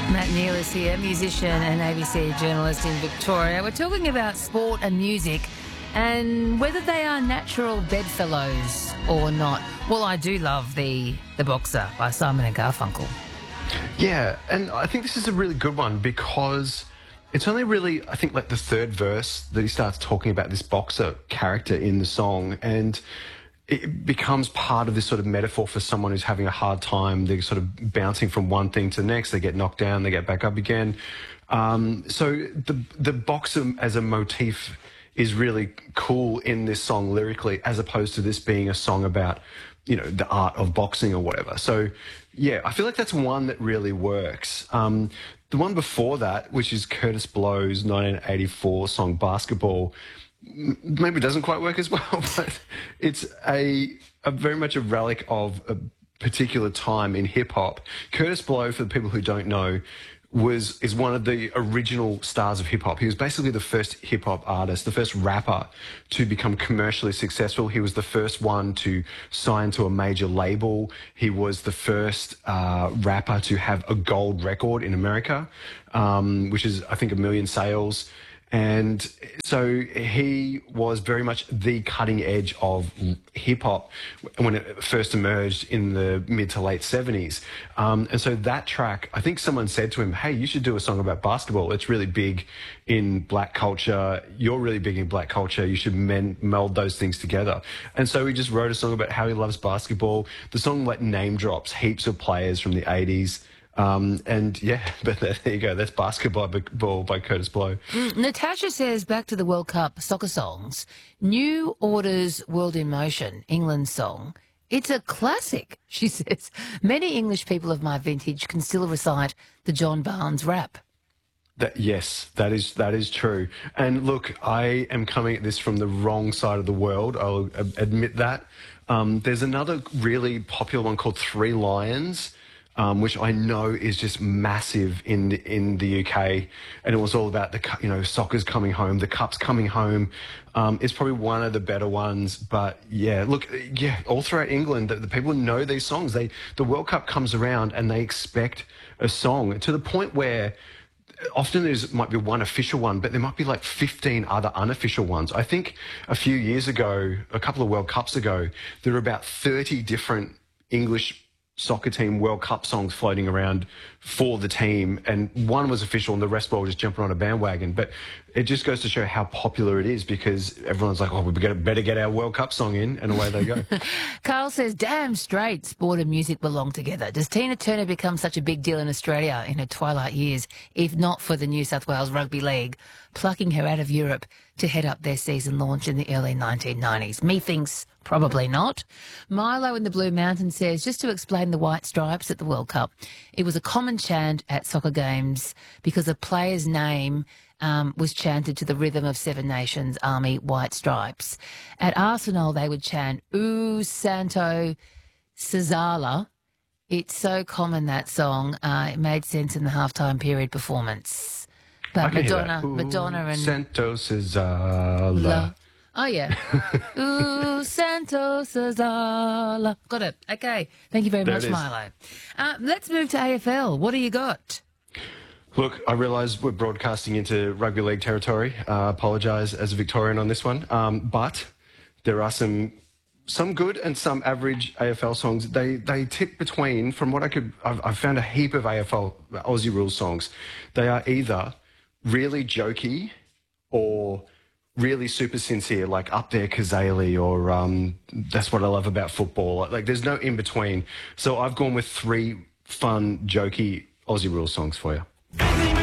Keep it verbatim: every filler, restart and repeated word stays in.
Matt Neal is here, musician and A B C journalist in Victoria. We're talking about sport and music and whether they are natural bedfellows or not. Well, I do love the the Boxer by Simon and Garfunkel. Yeah, and I think this is a really good one because it's only really, I think, like the third verse that he starts talking about this boxer character in the song, and it becomes part of this sort of metaphor for someone who's having a hard time. They're sort of bouncing from one thing to the next. They get knocked down, they get back up again. Um, so the the boxer as a motif is really cool in this song lyrically, as opposed to this being a song about, you know, the art of boxing or whatever. So, yeah, I feel like that's one that really works. Um, the one before that, which is Curtis Blow's nineteen eighty-four song Basketball, maybe doesn't quite work as well, but it's a, a very much a relic of a particular time in hip-hop. Curtis Blow, for the people who don't know, was is one of the original stars of hip-hop. He was basically the first hip-hop artist, the first rapper to become commercially successful. He was the first one to sign to a major label. He was the first uh, rapper to have a gold record in America, um, which is, I think, a million sales. And so he was very much the cutting edge of hip-hop when it first emerged in the mid to late seventies. Um, and so that track, I think someone said to him, hey, you should do a song about basketball. It's really big in black culture. You're really big in black culture. You should men- meld those things together. And so he just wrote a song about how he loves basketball. The song like name drops heaps of players from the eighties. Um, and yeah, but there you go. That's Basketball Ball by Curtis Blow. Mm, Natasha says, back to the World Cup soccer songs, New Order's World in Motion, England's song. It's a classic, she says. Many English people of my vintage can still recite the John Barnes rap. That, yes, that is that is true. And look, I am coming at this from the wrong side of the world. I'll admit that. Um, there's another really popular one called Three Lions, Um, which I know is just massive in the, in the U K, and it was all about the, you know, soccer's coming home, the cup's coming home. Um, it's probably one of the better ones, but yeah, look, yeah, all throughout England, the, the people know these songs. They the World Cup comes around and they expect a song to the point where often there's might be one official one, but there might be like fifteen other unofficial ones. I think a few years ago, a couple of World Cups ago, there were about thirty different English soccer team World Cup songs floating around for the team, and one was official and the rest were all just jumping on a bandwagon. But it just goes to show how popular it is, because everyone's like, oh, we better get our World Cup song in, and away they go. Carl says, damn straight, sport and music belong together. Does Tina Turner become such a big deal in Australia in her twilight years, if not for the New South Wales Rugby League plucking her out of Europe to head up their season launch in the early nineteen nineties? Me thinks probably not. Milo in the Blue Mountain says, just to explain the white stripes at the World Cup, it was a common chant at soccer games because a player's name um, was chanted to the rhythm of Seven Nations Army White Stripes. At Arsenal, they would chant, Ooh, Santo Cesala. It's so common, that song. Uh, it made sense in the halftime period performance. But Madonna, Madonna and Santo Cesala. La. Oh, yeah. Ooh, Santo Cesala. Got it. Okay. Thank you very there much, Milo. Uh, let's move to A F L. What do you got? Look, I realise we're broadcasting into rugby league territory. I uh, apologise as a Victorian on this one. Um, but there are some some good and some average A F L songs. They they tip between, from what I could, I've, I've found a heap of A F L Aussie Rules songs. They are either really jokey or really super sincere, like Up There Kazali, or um, That's What I Love About Football. Like, there's no in between. So I've gone with three fun, jokey Aussie Rules songs for you.